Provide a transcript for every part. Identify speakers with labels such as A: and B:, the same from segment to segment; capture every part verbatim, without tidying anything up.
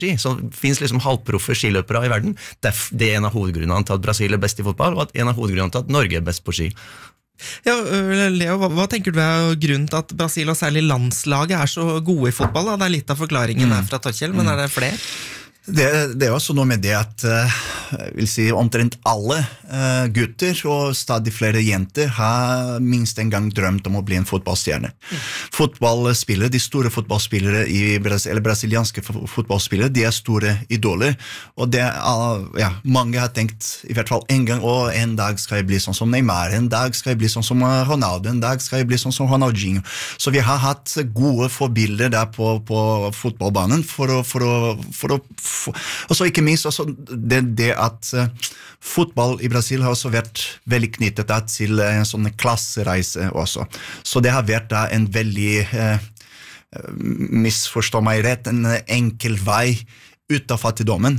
A: ski, så finnes liksom halvproffe skiløpere i verden. Det er, det er en av hovedgrunnene til at Brasil er best i fotball, og at en av hovedgrunnene til at Norge er best på ski.
B: Ja, Leo, hva, hva tenker du er grunnen til at Brasil og særlig landslaget er så gode i fotball? Da? Det er litt av forklaringen her fra Torkjell, men er det flere?
C: Det, det er også noe med det at uh, jeg vil si omtrent alle uh, gutter og stadig flere jenter har minst en gang drømt om å bli en fotballstjerne. Mm. Fotballspillere, de store fotballspillere i Brasil, eller brasilianske fotballspillere, de er store idoler, og det er, uh, ja, mange har tenkt i hvert fall en gang, og en dag skal jeg bli sånn som Neymar, en dag skal jeg bli sånn som Ronaldo, en dag skal jeg bli sånn som Ronaldinho. Så vi har hatt gode forbilder der på, på fotballbanen for å, for å, for å og så ikke minst også det, det at uh, fotball i Brasil har også vært veldig knyttet da, til en sånn klassereise også. Så det har vært da en veldig uh, misforstå meg rett, en enkel vei ut av fattigdommen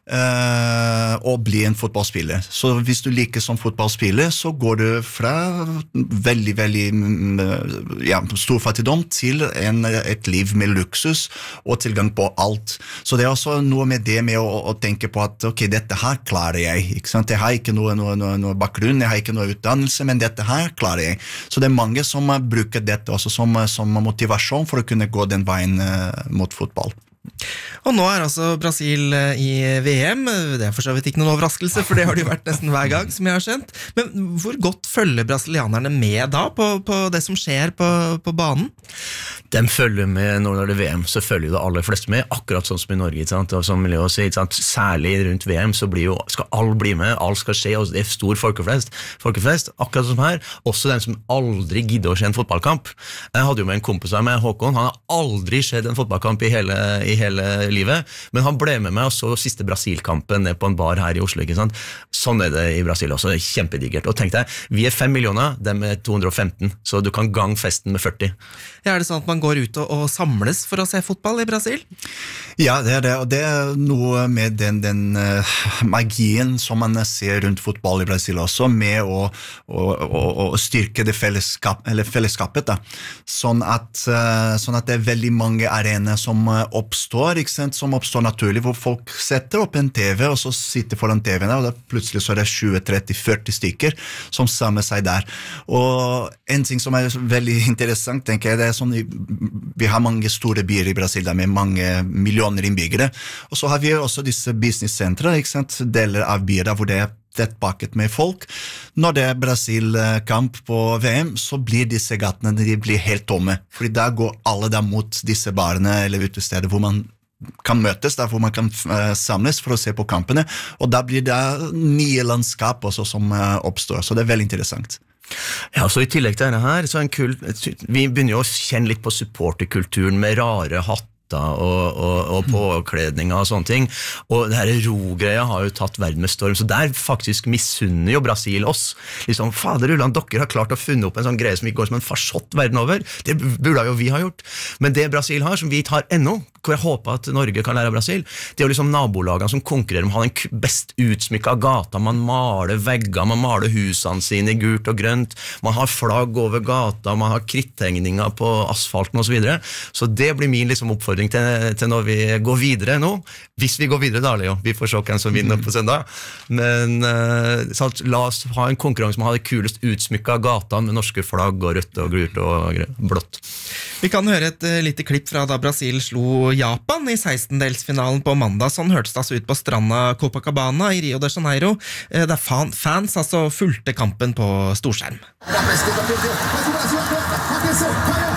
C: uh, og bli en fotballspiller. Så hvis du liker som fotballspiller, så går du fra veldig, veldig ja, stor fattigdom til en, et liv med luksus og tilgang på alt. Så det er også noe med det med å, å tenke på at ok, dette her klarer jeg. Ikke sant? Jeg har ikke noe, noe, noe, noe bakgrunn, jeg har ikke noe utdannelse, men dette her klarer jeg. Så det er mange som bruker dette også som, som motivasjon for å kunne gå den veien uh, mot fotball.
B: Og nå er altså Brasil i V M. Det er for så vidt ikke noen overraskelse, for det har de vært nesten hver gang, som jeg har skjønt. Men hvor godt følger brasilianerne med da på, på det som skjer på, på banen?
A: De følger med når det er V M, så følger jo det aller fleste med, akkurat sånn som i Norge, ikke sant? Og som Leo sier, ikke sant? Særlig rundt V M så blir jo, skal alle bli med, alt skal skje, og det er stor folkeflest, folkeflest, akkurat som her, også den som aldri gidder å se en fotballkamp. Jeg hadde jo med en kompis av meg, Håkon, han har aldri sett en fotballkamp i hele, i hele livet, men han ble med meg og så siste Brasil-kampen ned på en bar her i Oslo, ikke sant? Sånn er det i Brasil også, det er kjempedigert. Og tenk deg, vi er fem millioner, de er to hundre og femten, så du kan gang festen med førti.
B: Ja, er det sånn at man går ut og, og samles for å se fotball i Brasil?
C: Ja, det er det, og det er noe med den, den uh, magien som man ser rundt fotball i Brasil også, med å, å, å, å styrke det fellesskap, eller fellesskapet, da. Sånn at, uh, sånn at det er veldig mange arenaer som uh, oppstår, ikke sant, som oppstår naturlig, hvor folk setter opp en T V, og så sitter foran T V-en, og da plutselig så er det tjue, tretti, førti stykker som samler seg der. Og en ting som er veldig interessant, tenker jeg, det er sånn, vi har mange store byer i Brasil der med mange millioner innbyggere, og så har vi også disse business-sentre, ikke sant, deler av byer der hvor det er tettpakket med folk. Når det er Brasil-kamp på V M, så blir disse gatene, de blir helt tomme, fordi da går alle der mot disse barene eller utesteder hvor man kan møtes, der hvor man kan uh, samles for å se på kampene, og da blir det nye landskap også som uh, oppstår, så det er veldig interessant.
A: Ja, så i tillegg til denne her, så er en kul, vi begynner jo å kjenne litt på supporterkulturen med rare hatt og, og, og påkledninger og sånne ting, og det her ro-greia har jo tatt verden med storm, så der faktisk misunner jo Brasil oss, liksom, fader Ulland, dere har klart å funne opp en sånn greie som ikke går som en farsott verden over, det burde jo vi ha gjort, men det Brasil har, som vi tar ennå, hvor jeg håper at Norge kan lære av Brasil, det er jo liksom nabolagene som konkurrerer om å ha den best utsmykket gata, man maler vegger, man maler husene sine i gult og grønt, man har flagg over gata, man har krittegninger på asfalten og så videre, så det blir min liksom oppfordring til, til når vi går videre nå, hvis vi går videre da, Leo, vi får se hvem som vinner på søndag, men uh, sant, la oss ha en konkurranse som har det kulest utsmykket gata med norske flagg og rødt og gult og blått.
B: Vi kan høre et uh, lite klipp fra da Brasil slo Japan i sekstendelsfinalen på mandag. Sånn hørtes det altså ut på stranda Copacabana i Rio de Janeiro, uh, der fan, fans altså fulgte kampen på storskjerm.